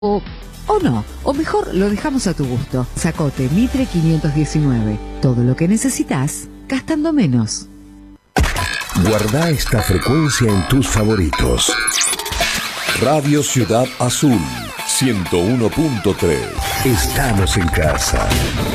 O no, o mejor lo dejamos a tu gusto. Zacote Mitre 519. Todo lo que necesitas, gastando menos. Guarda esta frecuencia en tus favoritos. Radio Ciudad Azul 101.3. Estamos en casa.